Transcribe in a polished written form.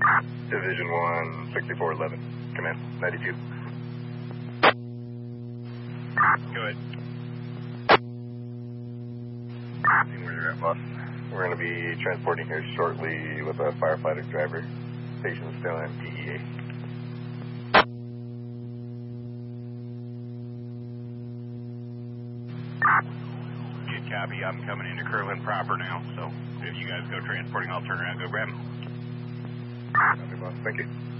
Division 1, 6411. Command, 92. Go ahead. Seeing where you're at, boss. We're going to be transporting here shortly with a firefighter driver. Station still in PEA. Good copy. I'm coming into Kirtland proper now, so if you guys go transporting, I'll turn around and go grab him. Copy, boss. Thank you.